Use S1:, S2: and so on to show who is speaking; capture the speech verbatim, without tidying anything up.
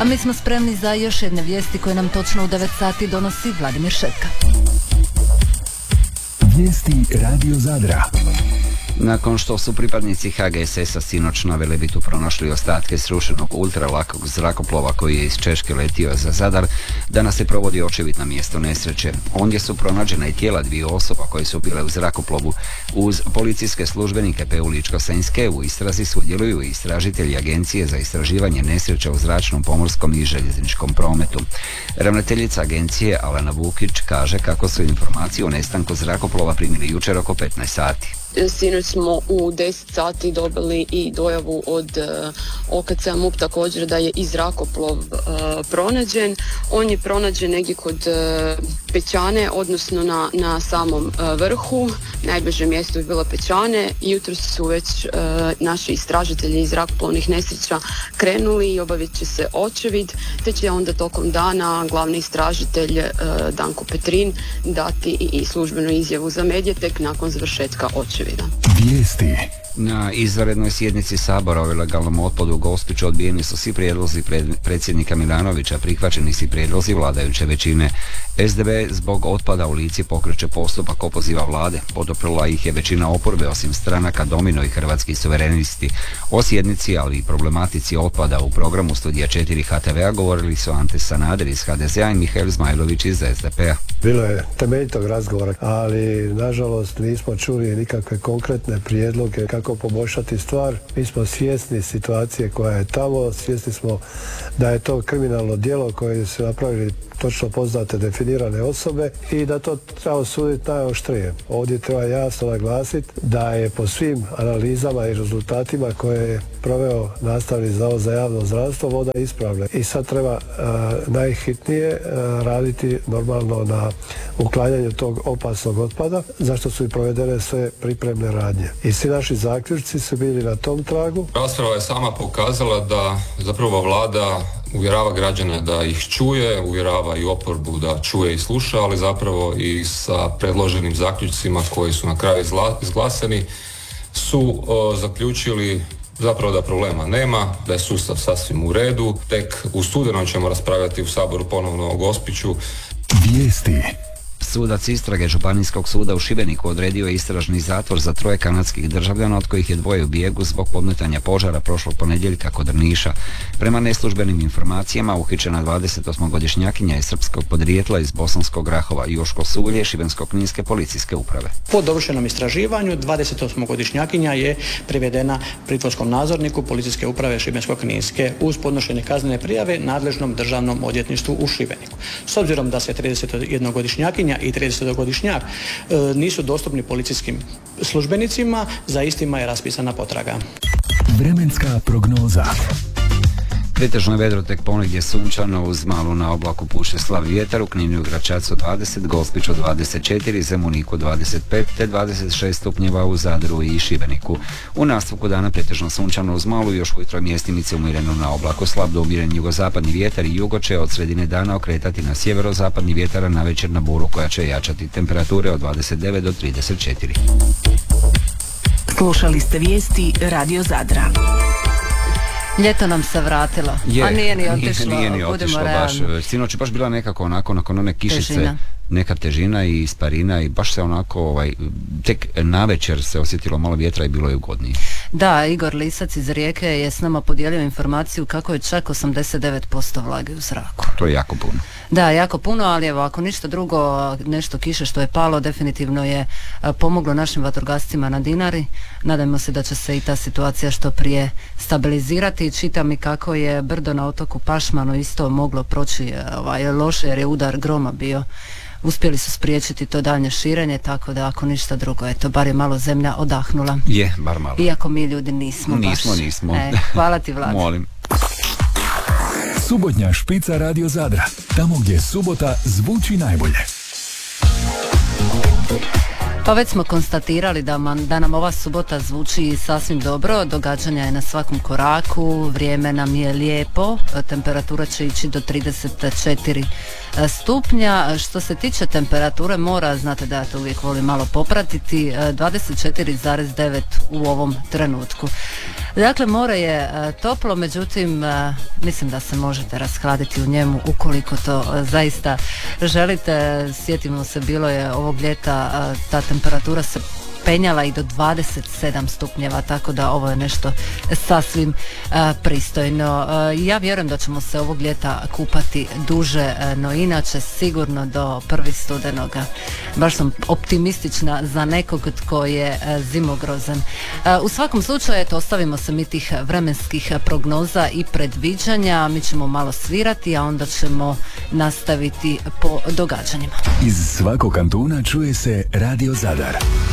S1: A mi smo spremni za još jedne vijesti koje nam točno u devet sati donosi Vladimir Šetka.
S2: Vijesti Radio Zadra.
S3: Nakon što su pripadnici H G S S-a sinoć na Velebitu pronašli ostatke srušenog ultralakog zrakoplova koji je iz Češke letio za Zadar, danas se provodi očevid na mjesto nesreće. Ondje su pronađena i tijela dviju osoba koje su bile u zrakoplovu. Uz policijske službenike P U Ličko-senjske u istrazi sudjeluju i istražitelji Agencije za istraživanje nesreća u zračnom, pomorskom i željezničkom prometu. Ravnateljica agencije Alena Vukić kaže kako su informacije o nestanku zrakoplova primili jučer oko petnaest sati.
S4: Sinoć smo u deset sati dobili i dojavu od uh, O K C-a MUP također da je i zrakoplov uh, pronađen. On je pronađen negdje kod uh, Pećane, odnosno na, na samom uh, vrhu. Najbliže mjesto je bilo Pećane. Jutro su već uh, naši istražitelji iz zrakoplovnih nesreća krenuli i obavit će se očevid, te će onda tokom dana glavni istražitelj uh, Danko Petrin dati i, i službenu izjavu za medije tek nakon završetka očevida.
S2: Vijesti.
S3: Na izvanrednoj sjednici Sabora o ilegalnom otpadu u Gospiću odbijeni su svi prijedlozi pred, predsjednika Milanovića, prihvaćeni svi prijedlozi vladajuće većine. S D B zbog otpada u Lici pokreće postupak opoziva vlade. Poduprla ih je većina oporbe, osim stranaka Domino i Hrvatski suverenisti. O sjednici, ali i problematici otpada u programu Studija četiri H T V-a govorili su Ante Sanader iz H D Z-a i Mihael Zmajlović iz S D P-a.
S5: Bilo je temeljitog razgovora, ali nažalost nismo čuli nikakve konkretne prijedloge kako poboljšati stvar. Mi smo svjesni situacije koja je tamo, svjesni smo da je to kriminalno djelo koje su napravili točno poznate definirane osobe i da to treba osuditi najoštrije. Ovdje treba jasno naglasiti da je po svim analizama i rezultatima koje je proveo Nastavni zavod za javno zdravstvo voda ispravna. I sad treba uh, najhitnije uh, raditi normalno na uklanjanju tog opasnog otpada, zašto su i provedene sve pripremne radnje. I svi naši zaključci su bili na tom tragu.
S6: Rasprava je sama pokazala da zapravo vlada uvjerava građane da ih čuje, uvjerava i oporbu da čuje i sluša, ali zapravo i sa predloženim zaključcima koji su na kraju izglasani su o, zaključili zapravo da problema nema, da je sustav sasvim u redu. Tek u studenom ćemo raspravljati u Saboru ponovno o Gospiću.
S2: Vijesti.
S3: Sudac istrage Županijskog suda u Šibeniku odredio je istražni zatvor za troje kanadskih državljana, od kojih je dvoje u bijegu zbog podmetanja požara prošlog ponedjeljka kod Drniša. Prema neslužbenim informacijama, uhićena dvadesetosmogodišnjakinja je srpskog podrijetla iz Bosanskog Grahova i Joško Sulje Šibensko-kninske policijske uprave.
S7: Po dovršenom istraživanju dvadesetosmogodišnjakinja je privedena pritvorskom nadzorniku policijske uprave Šibensko-kninske uz podnošenje kaznene prijave nadležnom državnom odvjetništvu u Šibeniku. S obzirom da se tridesetjednogodišnjakinja i tridesetogodišnjak e, nisu dostupni policijskim službenicima, za istima je raspisana potraga.
S2: Vremenska prognoza.
S3: Pretežno je vedro, tek ponegdje sunčano uz malu na oblaku puše slab vjetar, u Kninu i Gračacu dvadeset, Gospiću dvadeset četiri, Zemuniku dvadeset pet te dvadeset šest stupnjeva u Zadru i Šibeniku. U nastavku dana pretežno sunčano uz malu, još ujutro mjestimice umjereno na oblaku, slab do umjeren jugozapadni vjetar i jugo će od sredine dana okretati na sjeverozapadni vjetar, a navečer na buru koja će jačati, temperature od dvadeset devet do trideset četiri.
S8: Slušali ste vijesti Radio Zadra.
S1: Ljeto nam se vratilo,
S3: je,
S1: a nije ni otišlo,
S3: nije, nije ni otišlo baš. Sinoć je baš bila nekako onako, nakon one kišice, težina. Neka težina i isparina i baš se onako, ovaj, tek navečer se osjetilo malo vjetra i bilo je ugodnije.
S1: Da, Igor Lisac iz Rijeke je s nama podijelio informaciju kako je čak osamdeset devet posto vlage u zraku.
S3: To je jako puno.
S1: Da, jako puno, ali evo, ako ništa drugo, nešto kiše što je palo, definitivno je pomoglo našim vatrogascima na Dinari. Nadajmo se da će se i ta situacija što prije stabilizirati. Čitam i kako je brdo na otoku Pašmanu isto moglo proći ovaj, loše jer je udar groma bio. Uspjeli su spriječiti to daljnje širenje, tako da ako ništa drugo, eto, bar je malo zemlja odahnula.
S3: Je, bar malo.
S1: Iako mi ljudi nismo,
S3: nismo
S1: baš.
S3: Nismo,
S1: e, hvala ti, Vlad.
S3: Molim.
S2: Subotnja špica Radio Zadra. Tamo gdje subota zvuči najbolje.
S1: Pa već smo konstatirali da, man, da nam ova subota zvuči sasvim dobro, događanja je na svakom koraku, vrijeme nam je lijepo, temperatura će ići do trideset četiri stupnja. Što se tiče temperature mora, znate da ja to uvijek volim malo popratiti, dvadeset četiri zarez devet u ovom trenutku. Dakle, more je toplo, međutim mislim da se možete rashladiti u njemu ukoliko to zaista želite. Sjetimo se, bilo je ovog ljeta, ta temperatura se penjala i do dvadeset sedam stupnjeva, tako da ovo je nešto sasvim uh, pristojno. Uh, ja vjerujem da ćemo se ovog ljeta kupati duže, uh, no inače sigurno do prvog studenoga. Baš sam optimistična za nekog tko je uh, zimogrozan. Uh, u svakom slučaju, eto, ostavimo se mi tih vremenskih prognoza i predviđanja, mi ćemo malo svirati, a onda ćemo nastaviti po događanjima.
S2: Iz svakog kantuna čuje se Radio Zadar.